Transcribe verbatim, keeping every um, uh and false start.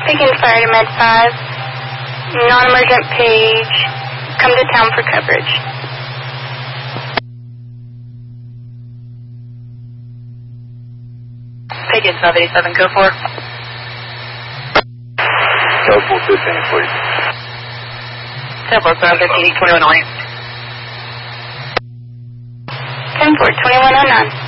Speaking fire to Med five, non-emergent page, come to town for coverage. Page five eighty-seven, code four. Code four fifteen, please. ten four five fifteen, twenty-one oh eight. ten four, twenty-one oh nine.